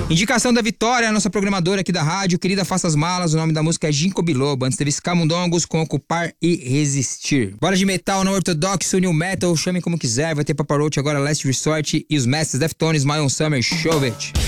Indicação da Vitória, a nossa programadora aqui da rádio. Querida, faça as malas. O nome da música é Ginkgo Biloba. Antes teve Camundongos com Ocupar e Resistir. Bora de metal, não ortodoxo, new metal, chamem como quiser. Vai ter Papa Roach agora, Last Resort e os mestres Deftones, My Own Summer, Show It.